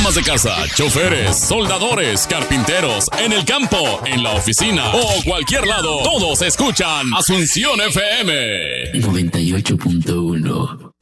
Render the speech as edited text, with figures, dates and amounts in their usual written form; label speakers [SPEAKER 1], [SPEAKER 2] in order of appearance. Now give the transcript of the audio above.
[SPEAKER 1] Amas de casa, choferes, soldadores, carpinteros, en el campo, en la oficina o cualquier lado, todos escuchan Asunción FM
[SPEAKER 2] 98.1.